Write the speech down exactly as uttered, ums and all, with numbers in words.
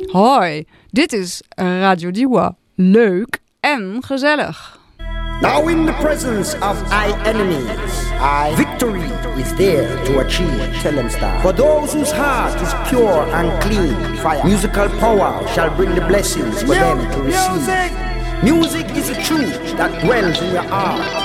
Hoi, dit is Radio Diwa. Leuk en gezellig. Now in the presence of I enemies, I victory is there to achieve. Tell them stop. For those whose heart is pure and clean, fire. Musical power shall bring the blessings for them to receive. Music, music is the truth that dwells in your heart.